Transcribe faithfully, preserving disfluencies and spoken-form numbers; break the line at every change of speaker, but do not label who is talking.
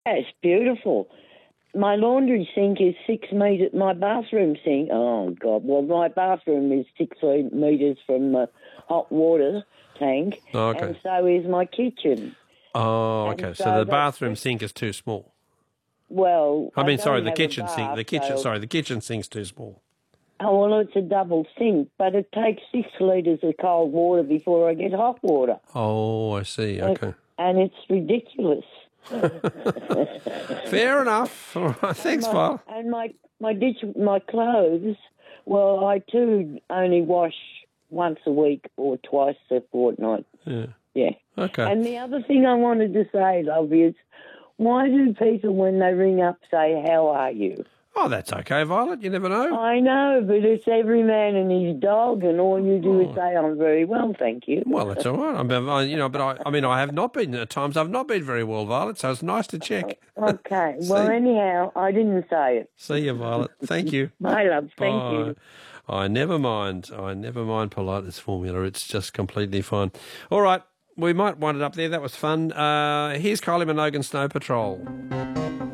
it's beautiful. My laundry sink is six metres. My bathroom sink, oh, God. Well, my bathroom is six metres from the hot water tank.
Oh, okay.
And so is my kitchen.
Oh,
And
okay. So,
so
the
that's-
bathroom sink is too small.
Well,
I mean,
don't
sorry, the
have a
kitchen
bath,
sink. The kitchen,
so-
sorry, the kitchen sink's too small.
Oh, well, it's a double sink, but it takes six litres of cold water before I get hot water.
Oh, I see. Okay.
And it's ridiculous.
Fair enough. All right. Thanks,
my,
Violet.
And my my ditch, my clothes. Well, I too only wash once a week or twice a fortnight.
Yeah.
Yeah.
Okay.
And the other thing I wanted to say, love, is why do people, when they ring up, say, "How are you?"
Oh, that's okay, Violet. You never know.
I know, but it's every man and his dog, and all you do
Oh.
is say, "I'm very well, thank you."
Well, that's all right. I mean, I, you know, but I, I mean, I have not been at times. I've not been very well, Violet. So it's nice to check.
Okay. Well,
See?
anyhow, I didn't say it.
See you, Violet. Thank you.
My love, thank
Bye.
you.
I never mind. I never mind politeness formula. It's just completely fine. All right. We might wind it up there. That was fun. Uh, here's Kylie Minogue and Snow Patrol.